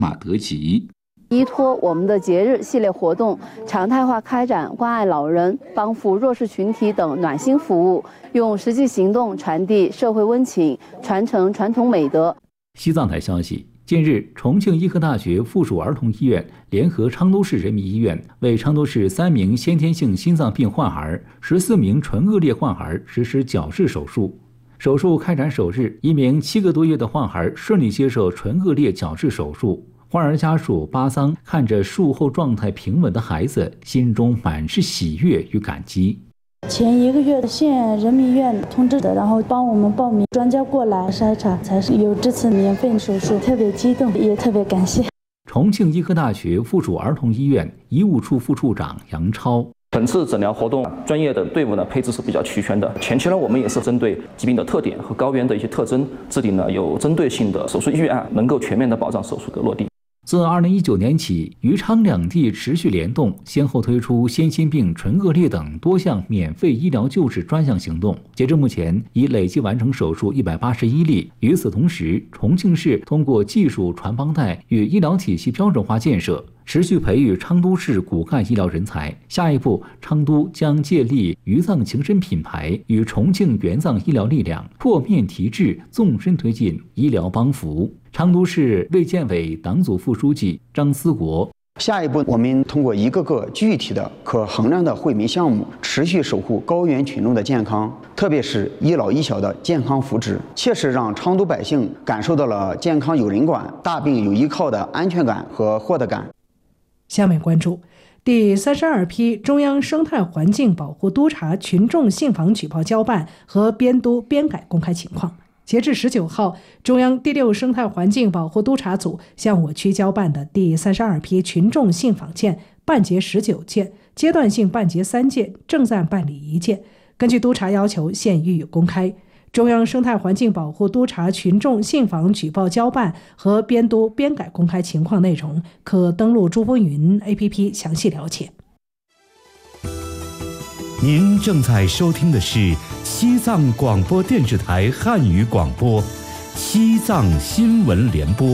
马德吉。 依托我们的节日系列活动，常态化开展关爱老人、帮扶弱势群体等暖心服务，用实际行动传递社会温情，传承传统美德。 西藏台消息，近日，重庆医科大学附属儿童医院联合昌都市人民医院，为昌都市3名先天性心脏病患儿、14名唇腭裂患儿实施矫治手术。手术开展首日，一名7个多月的患儿顺利接受唇腭裂矫治手术。患儿家属巴桑看着术后状态平稳的孩子，心中满是喜悦与感激。 前1个月县人民医院通知的，然后帮我们报名，专家过来筛查，才是有这次免费手术，特别激动，也特别感谢。 重庆医科大学附属儿童医院医务处副处长杨超。 本次诊疗活动，专业的队伍呢配置是比较齐全的。前期呢，我们也是针对疾病的特点和高原的一些特征，制定了有针对性的手术预案，能够全面的保障手术的落地。 自2019年起，余昌两地持续联动，先后推出先心病、唇腭裂等多项免费医疗救治专项行动。截至目前，已累计完成手术181例。与此同时，重庆市通过技术传帮带与医疗体系标准化建设，持续培育昌都市骨干医疗人才。下一步，昌都将借力渝藏情深品牌与重庆援藏医疗力量，破面提质，纵深推进医疗帮扶。昌都市卫健委党组副书记张思国。 下一步，我们通过一个个具体的可衡量的惠民项目，持续守护高原群众的健康，特别是医老医小的健康福祉，切实让昌都百姓感受到了健康有人管、大病有依靠的安全感和获得感。 下面关注第32批中央生态环境保护督察群众信访举报交办和编督编改公开情况。截至19号，中央第6生态环境保护督察组向我区交办的第32批群众信访件办结19件，阶段性办结3件，正在办理1件。根据督察要求，现予以公开。中央生态环境保护督察群众信访举报交办和编督编改公开情况内容，可登录珠风云 APP 详细了解。 您正在收听的是西藏广播电视台汉语广播《西藏新闻联播》。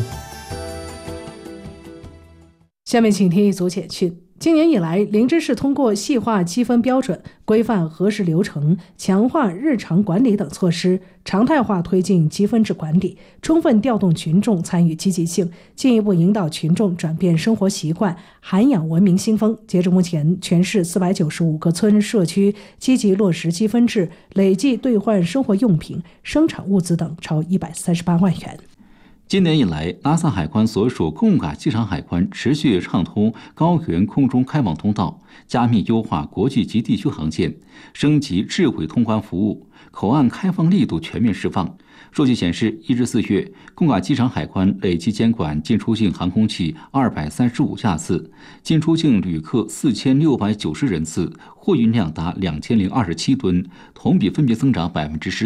下面请听一组简讯。今年以来，林芝市通过细化积分标准、规范核实流程、强化日常管理等措施，常态化推进积分制管理，充分调动群众参与积极性，进一步引导群众转变生活习惯，涵养文明新风。截至目前，全市495个村社区积极落实积分制，累计兑换生活用品、生产物资等超138万元。 今年以来，拉萨海关所属贡嘎机场海关持续畅通高原空中开往通道，加密优化国际及地区航线，升级智慧通关服务，口岸开放力度全面释放。数据显示，1至4月，贡嘎机场海关累计监管进出境航空器235架次，进出境旅客4690人次，货运量达2027吨，同比分别增长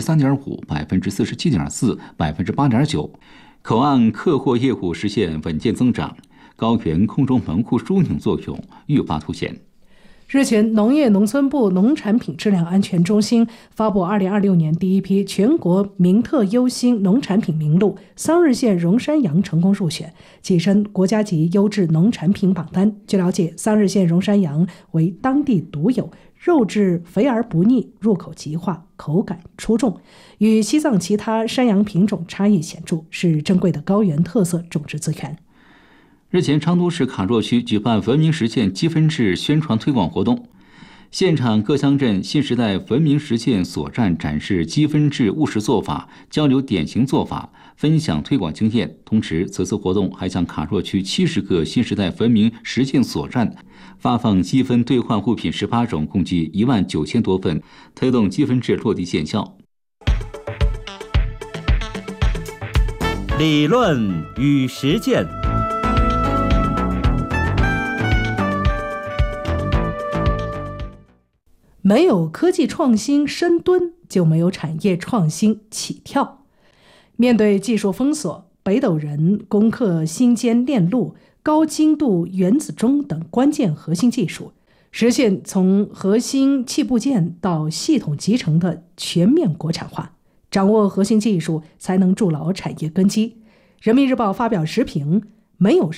13.5%、47.4%、8.9%。口岸客货业务实现稳健增长，高原空中门户枢纽作用愈发凸显。 日前，农业农村部农产品质量安全中心发布2026年第一批全国名特优新农产品名录，桑日县荣山羊成功入选，跻身国家级优质农产品榜单。据了解，桑日县荣山羊为当地独有，肉质肥而不腻，入口即化，口感出众，与西藏其他山羊品种差异显著，是珍贵的高原特色种植资源。 日前，昌都市卡若区举办文明实践积分制宣传推广活动，现场各乡镇新时代文明实践所站展示积分制务实做法，交流典型做法，分享推广经验。同时，此次活动还向卡若区70个新时代文明实践所站发放积分兑换物品18种，共计19000多份，推动积分制落地见效。 理论与实践。 没有科技创新深蹲，就没有产业创新起跳。面对技术封锁，北斗人攻克新坚链路、高精度原子钟等关键核心技术，实现从核心器部件到系统集成的全面国产化。掌握核心技术，才能筑牢产业根基。人民日报发表时评：没有